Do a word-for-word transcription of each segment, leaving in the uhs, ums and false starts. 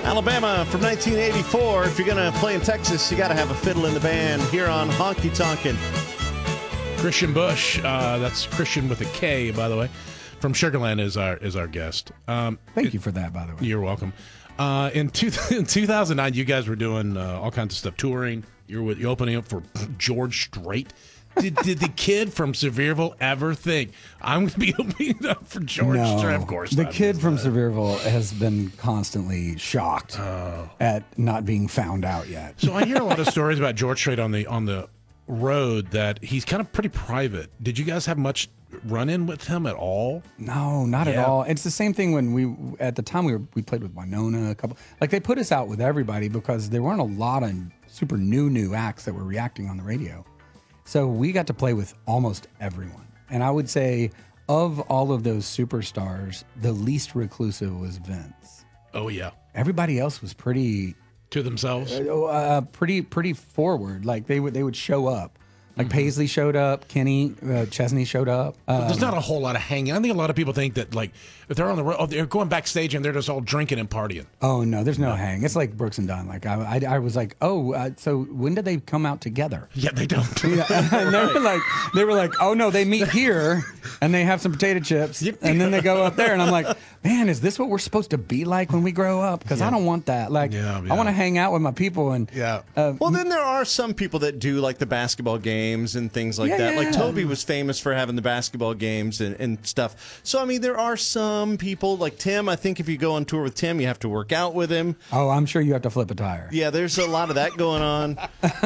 Alabama from nineteen eighty-four. If you're going to play in Texas, you got to have a fiddle in the band here on Honky Tonkin'. Christian Bush, uh, that's Christian with a K, by the way, from Sugarland is our is our guest. Um, Thank you for that, by the way. You're welcome. Uh, in, two, in two thousand nine, you guys were doing uh, all kinds of stuff, touring. You were you opening up for George Strait. Did, did the kid from Sevierville ever think, I'm going to be opening up for George no, Strait? Of course The not. kid from Sevierville has been constantly shocked Oh. at not being found out yet. So I hear a lot of stories about George Strait on the on the road that he's kind of pretty private. Did you guys have much run-in with him at all? No, not Yeah. at all. It's the same thing when we, at the time we were, we played with Winona, a couple, like they put us out with everybody because there weren't a lot of super new, new acts that were reacting on the radio. So we got to play with almost everyone. And I would say of all of those superstars, the least reclusive was Vince. Oh, yeah. Everybody else was pretty... To themselves? Uh, pretty pretty forward. Like they would they would show up. Like Paisley showed up, Kenny uh, Chesney showed up. Um, There's not a whole lot of hanging. I think a lot of people think that, like, if they're on the road, oh, they're going backstage and they're just all drinking and partying. Oh no, there's no hang. It's like Brooks and Dunn. Like I, I, I was like, oh, uh, so when did they come out together? Yeah, they don't. Yeah, and they were like, they were like, oh no, they meet here and they have some potato chips and then they go up there, and I'm like, man, is this what we're supposed to be like when we grow up? Because Yeah. I don't want that. Like, Yeah, yeah. I want to hang out with my people and yeah. Uh, Well, then there are some people that do like the basketball games and things like Yeah, that. Like yeah. Toby was famous for having the basketball games and, and stuff. So, I mean, there are some people like Tim. I think if you go on tour with Tim, you have to work out with him. Oh, I'm sure you have to flip a tire. Yeah, there's a lot of that going on.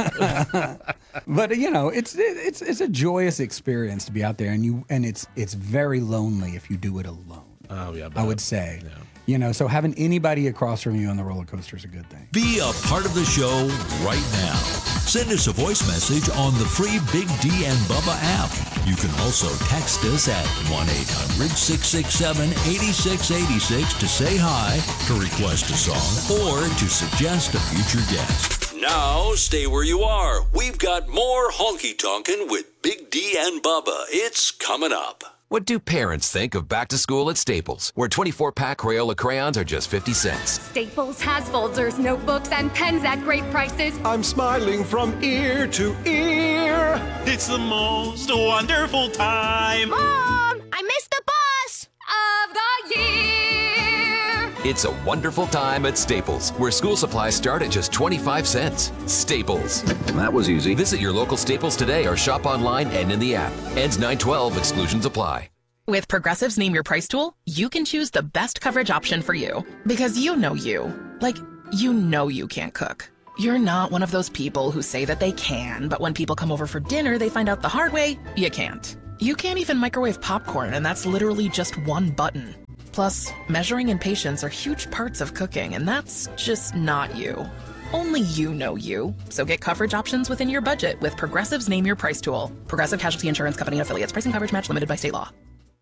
But you know, it's it's it's a joyous experience to be out there, and you and it's it's very lonely if you do it alone. Oh yeah, I would say. You know, so having anybody across from you on the roller coaster is a good thing. Be a part of the show right now. Send us a voice message on the free Big D and Bubba app. You can also text us at one eight hundred six six seven eight six eight six to say hi, to request a song, or to suggest a future guest. Now, stay where you are. We've got more Honky Tonkin' with Big D and Bubba. It's coming up. What do parents think of back to school at Staples, where twenty-four pack Crayola crayons are just fifty cents? Staples has folders, notebooks, and pens at great prices. I'm smiling from ear to ear. It's the most wonderful time. Mom, I missed the bus of the year. It's a wonderful time at Staples, where school supplies start at just twenty-five cents. Staples. That was easy. Visit your local Staples today or shop online and in the app. Ends nine twelve. Exclusions apply. With Progressive's Name Your Price tool, you can choose the best coverage option for you. Because you know you. Like, you know you can't cook. You're not one of those people who say that they can, but when people come over for dinner, they find out the hard way, you can't. You can't even microwave popcorn, and that's literally just one button. Plus, measuring and patience are huge parts of cooking, and that's just not you. Only you know you. So get coverage options within your budget with Progressive's Name Your Price tool. Progressive Casualty Insurance Company and affiliates. Pricing coverage match limited by state law.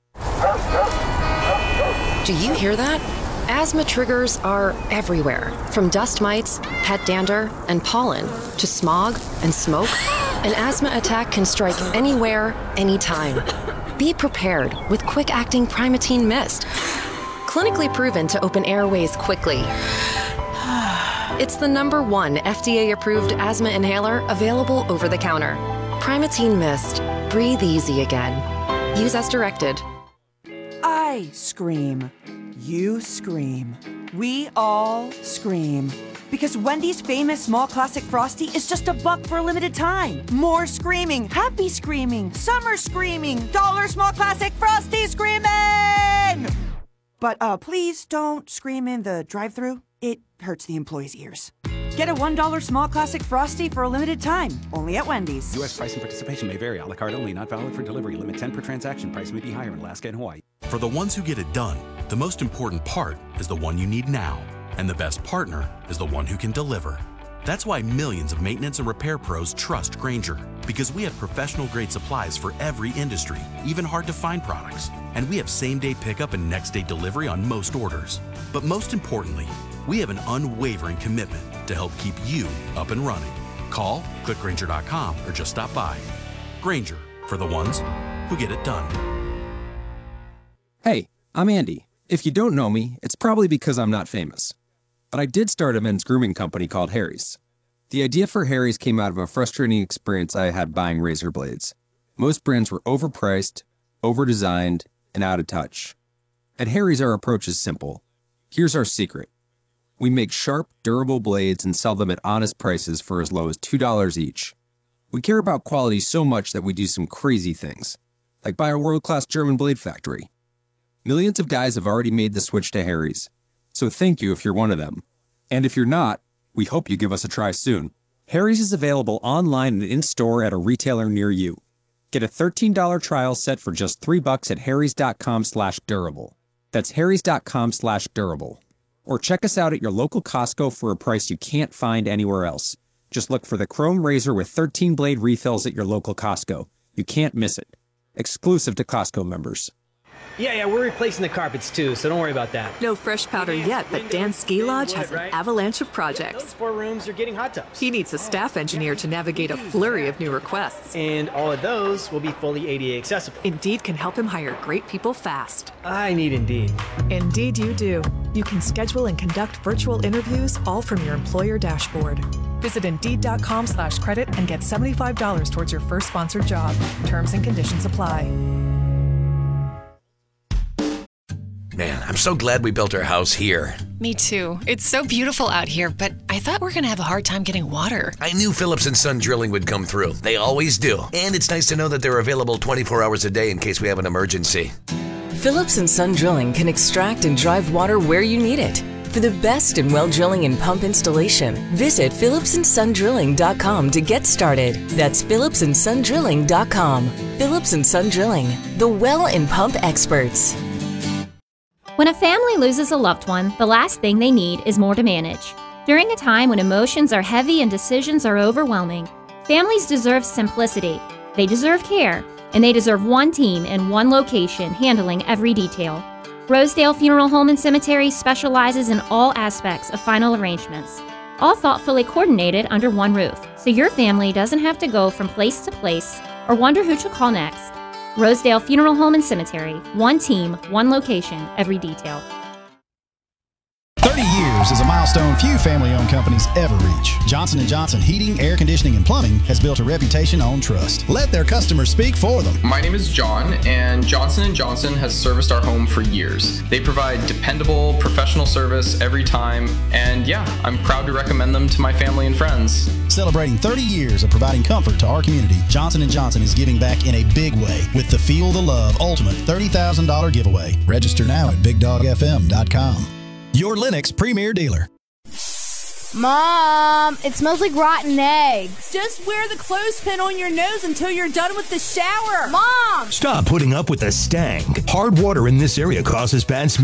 Do you hear that? Asthma triggers are everywhere, from dust mites, pet dander, and pollen, to smog and smoke. An asthma attack can strike anywhere, anytime. Be prepared with quick-acting Primatene Mist. Clinically proven to open airways quickly. It's the number one F D A-approved asthma inhaler available over the counter. Primatene Mist. Breathe easy again. Use as directed. I scream. You scream. We all scream. Because Wendy's famous small classic Frosty is just a buck for a limited time. More screaming, happy screaming, summer screaming, dollar small classic Frosty screaming! But uh, please don't scream in the drive-thru. It hurts the employees' ears. Get a one dollar small classic Frosty for a limited time, only at Wendy's. U S price and participation may vary. A la carte only, not valid for delivery. Limit ten per transaction. Price may be higher in Alaska and Hawaii. For the ones who get it done, the most important part is the one you need now. And the best partner is the one who can deliver. That's why millions of maintenance and repair pros trust Grainger, because we have professional-grade supplies for every industry, even hard-to-find products. And we have same-day pickup and next-day delivery on most orders. But most importantly, we have an unwavering commitment to help keep you up and running. Call, click Grainger dot com, or just stop by. Grainger, for the ones who get it done. Hey, I'm Andy. If you don't know me, it's probably because I'm not famous. But I did start a men's grooming company called Harry's. The idea for Harry's came out of a frustrating experience I had buying razor blades. Most brands were overpriced, overdesigned, and out of touch. At Harry's, our approach is simple. Here's our secret. We make sharp, durable blades and sell them at honest prices for as low as two dollars each. We care about quality so much that we do some crazy things, like buy a world-class German blade factory. Millions of guys have already made the switch to Harry's, so thank you if you're one of them. And if you're not, we hope you give us a try soon. Harry's is available online and in-store at a retailer near you. Get a thirteen dollars trial set for just three bucks at harrys.com slash durable. That's harrys.com slash durable. Or check us out at your local Costco for a price you can't find anywhere else. Just look for the Chrome Razor with thirteen blade refills at your local Costco. You can't miss it. Exclusive to Costco members. Yeah, yeah, we're replacing the carpets too, so don't worry about that. No fresh powder yet, but Dan's Ski Lodge has an avalanche of projects. Those four rooms are getting hot tubs. He needs a staff engineer to navigate a flurry of new requests. And all of those will be fully A D A accessible. Indeed can help him hire great people fast. I need Indeed. Indeed you do. You can schedule and conduct virtual interviews all from your employer dashboard. Visit Indeed.com slash credit and get seventy-five dollars towards your first sponsored job. Terms and conditions apply. Man, I'm so glad we built our house here. Me too. It's so beautiful out here, but I thought we were going to have a hard time getting water. I knew Phillips and Son Drilling would come through. They always do. And it's nice to know that they're available twenty-four hours a day in case we have an emergency. Phillips and Son Drilling can extract and drive water where you need it. For the best in well drilling and pump installation, visit phillips and son drilling dot com to get started. That's phillips and son drilling dot com. Phillips and Son Drilling, the well and pump experts. When a family loses a loved one, the last thing they need is more to manage. During a time when emotions are heavy and decisions are overwhelming, families deserve simplicity. They deserve care, and they deserve one team in one location handling every detail. Rosedale Funeral Home and Cemetery specializes in all aspects of final arrangements, all thoughtfully coordinated under one roof, so your family doesn't have to go from place to place or wonder who to call next. Rosedale Funeral Home and Cemetery. One team, one location, every detail. thirty years is a milestone few family-owned companies ever reach. Johnson and Johnson Heating, Air Conditioning, and Plumbing has built a reputation on trust. Let their customers speak for them. My name is John, and Johnson and Johnson has serviced our home for years. They provide dependable, professional service every time, and yeah, I'm proud to recommend them to my family and friends. Celebrating thirty years of providing comfort to our community, Johnson and Johnson is giving back in a big way with the Feel the Love Ultimate thirty thousand dollars giveaway. Register now at big dog f m dot com. Your Lennox premier dealer. Mom, it smells like rotten eggs. Just wear the clothespin on your nose until you're done with the shower. Mom! Stop putting up with the stank. Hard water in this area causes bad smell.